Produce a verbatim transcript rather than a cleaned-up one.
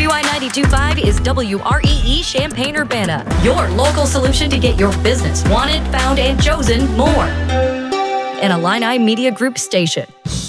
I ninety-two point five is W R E E Champaign-Urbana, your local solution to get your business wanted, found, and chosen more. An Illini Media Group station.